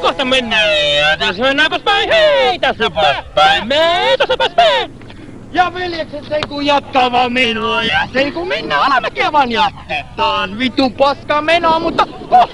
kohta mennään. Ja tässä mennään paspäin, hei, tässä paspäin, tässä paspäin. Ja veljekset ei kun jatkaa vaan menoa ja se ei kun mennä alamäkeä vaan jatketaan. Vitu paska menoa, mutta